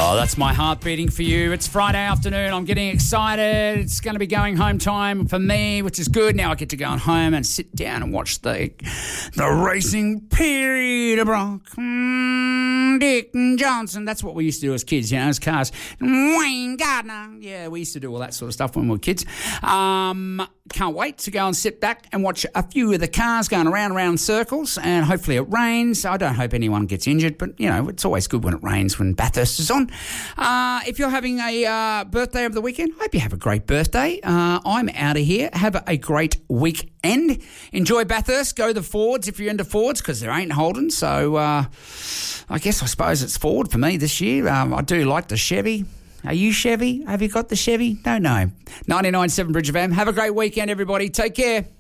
Oh, that's my heart beating for you. It's Friday afternoon. I'm getting excited. It's going to be going home time for me, which is good. Now I get to go home and sit down and watch the racing Peterborough. Dick Johnson. That's what we used to do as kids, you know, as cars. Wayne Gardner. Yeah, we used to do all that sort of stuff when we were kids. Can't wait to go and sit back and watch a few of the cars going around circles, and hopefully it rains. I don't hope anyone gets injured, but, you know, it's always good when it rains when Bathurst is on. If you're having a birthday over the weekend, I hope you have a great birthday. I'm out of here. Have a great weekend. Enjoy Bathurst. Go the Fords if you're into Fords, because there ain't Holden. So I suppose it's Ford for me this year. I do like the Chevy. Are you Chevy? Have you got the Chevy? No. 99.7 Bridge FM. Have a great weekend, everybody. Take care.